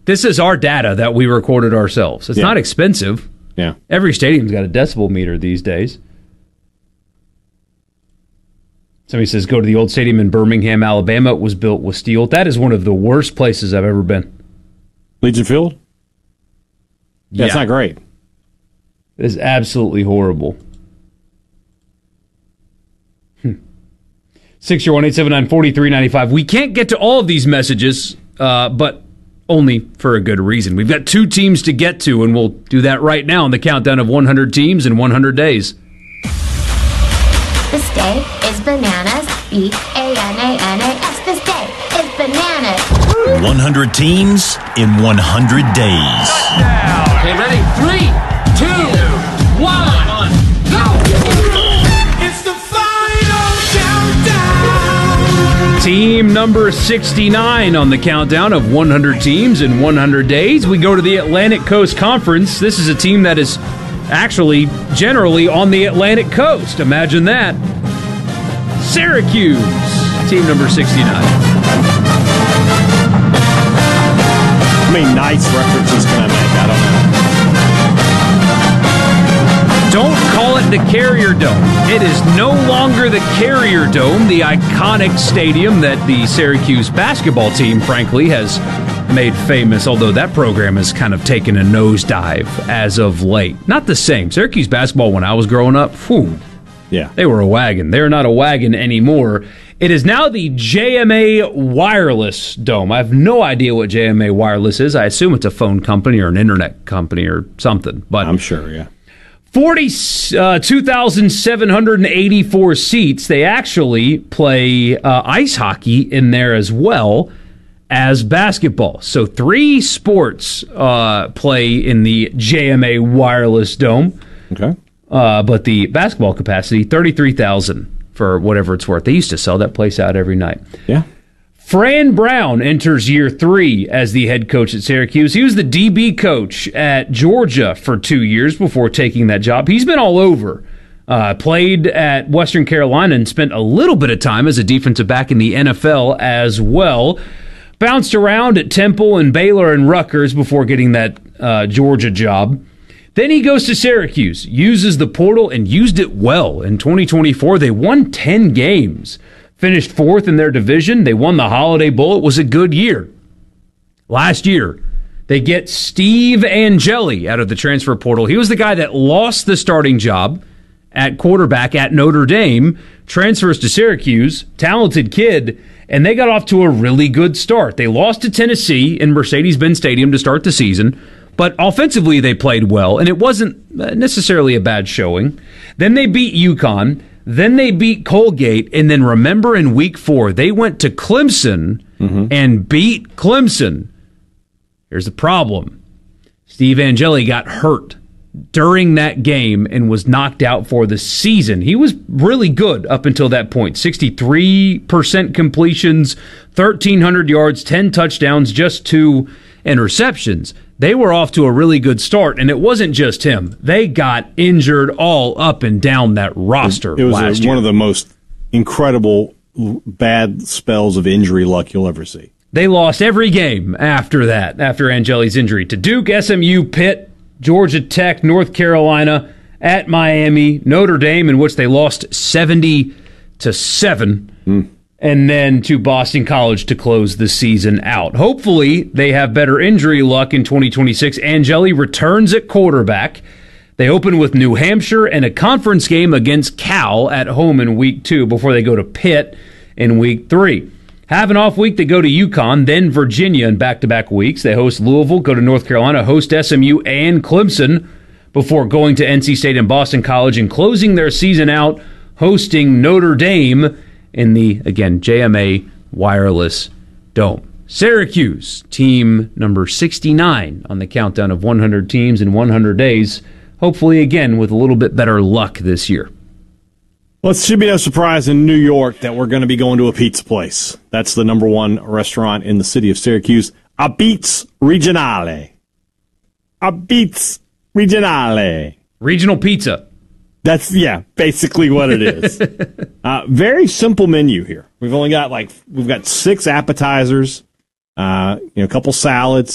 This is our data that we recorded ourselves. It's not expensive. Yeah. Every stadium's got a decibel meter these days. Somebody says, go to the old stadium in Birmingham, Alabama. It was built with steel. That is one of the worst places I've ever been. Legion Field? Yeah, it's not great. It is absolutely horrible. 601-879-4395. We can't get to all of these messages, but only for a good reason. We've got 2 teams to get to, and we'll do that right now on the countdown of 100 teams in 100 days. This day is bananas. B-A-N-A-N-A-S. This day is bananas. 100 teams in 100 days. Okay, ready? 3, 2, 1, go! It's the final countdown. Team number 69 on the countdown of 100 teams in 100 days. We go to the Atlantic Coast Conference. This is a team that is actually generally on the Atlantic Coast. Imagine that. Syracuse, team number 69. How many nice references can I make? I don't know. Don't call it the Carrier Dome. It is no longer the Carrier Dome, the iconic stadium that the Syracuse basketball team, frankly, has made famous, although that program has kind of taken a nosedive as of late. Not the same. Syracuse basketball, when I was growing up, they were a wagon. They're not a wagon anymore. It is now the JMA Wireless Dome. I have no idea what JMA Wireless is. I assume it's a phone company or an internet company or something. But I'm sure, yeah. 2,784 seats. They actually play ice hockey in there as well as basketball. So 3 sports play in the JMA Wireless Dome. Okay. But the basketball capacity, 33,000 for whatever it's worth. They used to sell that place out every night. Yeah. Fran Brown enters year 3 as the head coach at Syracuse. He was the DB coach at Georgia for 2 years before taking that job. He's been all over. Played at Western Carolina and spent a little bit of time as a defensive back in the NFL as well. Bounced around at Temple and Baylor and Rutgers before getting that Georgia job. Then he goes to Syracuse, uses the portal, and used it well. In 2024, they won 10 games, finished 4th in their division. They won the Holiday Bowl. It was a good year. Last year, they get Steve Angeli out of the transfer portal. He was the guy that lost the starting job at quarterback at Notre Dame, transfers to Syracuse, talented kid, and they got off to a really good start. They lost to Tennessee in Mercedes-Benz Stadium to start the season, but offensively they played well, and it wasn't necessarily a bad showing. Then they beat UConn, then they beat Colgate, and then remember in week 4, they went to Clemson and beat Clemson. Here's the problem. Steve Angeli got hurt during that game and was knocked out for the season. He was really good up until that point. 63% completions, 1,300 yards, 10 touchdowns, just 2 interceptions. They were off to a really good start, and it wasn't just him. They got injured all up and down that roster last year. It was one of the most incredible bad spells of injury luck you'll ever see. They lost every game after that, after Angeli's injury, to Duke, SMU, Pitt, Georgia Tech, North Carolina, at Miami, Notre Dame, in which they lost 70-7, and then to Boston College to close the season out. Hopefully, they have better injury luck in 2026. Angeli returns at quarterback. They open with New Hampshire and a conference game against Cal at home in week 2 before they go to Pitt in week 3. Have an off week, they go to UConn, then Virginia in back-to-back weeks. They host Louisville, go to North Carolina, host SMU and Clemson before going to NC State and Boston College and closing their season out hosting Notre Dame in the, again, JMA Wireless Dome. Syracuse, team number 69 on the countdown of 100 teams in 100 days. Hopefully, again, with a little bit better luck this year. Well, it should be no surprise in New York that we're going to be going to a pizza place. That's the number 1 restaurant in the city of Syracuse, Abitz Regionale. Abitz Regionale. Regional pizza. That's, basically what it is. Very simple menu here. We've got 6 appetizers, a couple salads,